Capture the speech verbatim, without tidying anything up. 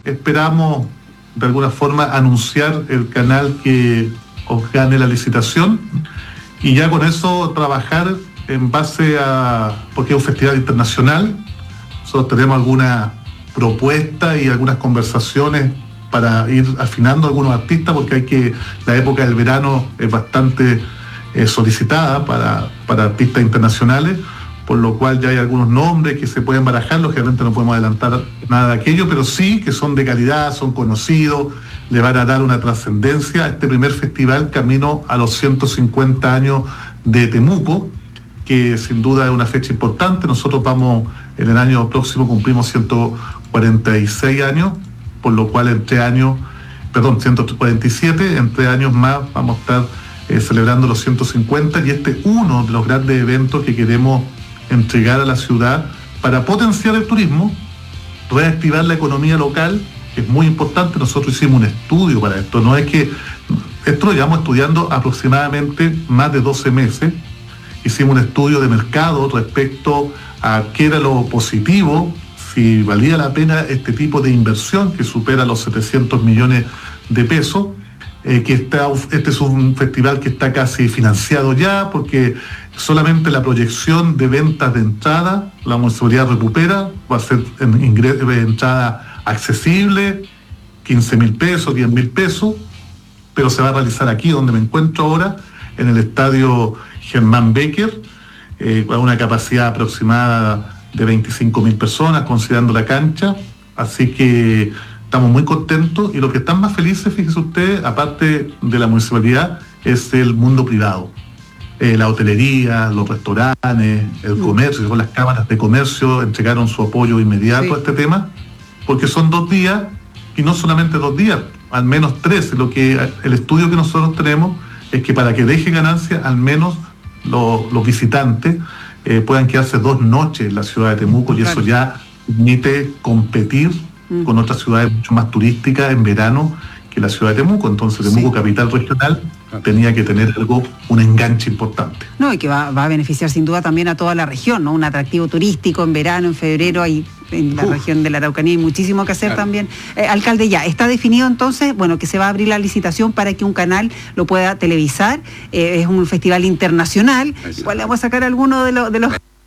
esperamos de alguna forma anunciar el canal que os gane la licitación y ya con eso trabajar en base a, porque es un festival internacional, nosotros tenemos alguna propuesta y algunas conversaciones para ir afinando a algunos artistas, porque hay que, la época del verano es bastante eh, solicitada para, para artistas internacionales, por lo cual ya hay algunos nombres que se pueden barajar, lógicamente no podemos adelantar nada de aquello, pero sí que son de calidad, son conocidos, le van a dar una trascendencia a este primer festival camino a los ciento cincuenta años de Temuco, que sin duda es una fecha importante. Nosotros vamos, en el año próximo cumplimos ciento cuarenta y seis años, por lo cual en tres años, perdón, ciento cuarenta y siete, en tres años más vamos a estar eh, celebrando los ciento cincuenta, y este es uno de los grandes eventos que queremos entregar a la ciudad para potenciar el turismo, reactivar la economía local, que es muy importante. Nosotros hicimos un estudio para esto, no es que, esto lo llevamos estudiando aproximadamente más de doce meses, hicimos un estudio de mercado respecto a qué era lo positivo, si valía la pena este tipo de inversión que supera los setecientos millones de pesos, eh, que está, este es un festival que está casi financiado ya, porque solamente la proyección de ventas de entrada, la municipalidad recupera, va a ser en ingres, entrada accesible, quince mil pesos, diez mil pesos, pero se va a realizar aquí donde me encuentro ahora, en el estadio Germán Becker, eh, con una capacidad aproximada de veinticinco mil personas, considerando la cancha, así que estamos muy contentos, y los que están más felices, fíjese usted, aparte de la municipalidad, es el mundo privado. Eh, la hotelería, los restaurantes, el comercio, con las cámaras de comercio entregaron su apoyo inmediato sí. a este tema, porque son dos días, y no solamente dos días, al menos tres. Lo que el estudio que nosotros tenemos es que para que deje ganancia, al menos lo, los visitantes eh, puedan quedarse dos noches en la ciudad de Temuco, y claro. eso ya permite competir mm. con otras ciudades mucho más turísticas en verano que la ciudad de Temuco. Entonces Temuco, sí. capital regional, tenía que tener algo, un enganche importante. No, y que va, va a beneficiar sin duda también a toda la región, ¿no? Un atractivo turístico en verano, en febrero, ahí en la Uf. región de la Araucanía hay muchísimo que hacer claro. también. Eh, alcalde, ya, está definido entonces, bueno, que se va a abrir la licitación para que un canal lo pueda televisar. Eh, es un festival internacional. Igual le vamos a sacar alguno de, lo, de los...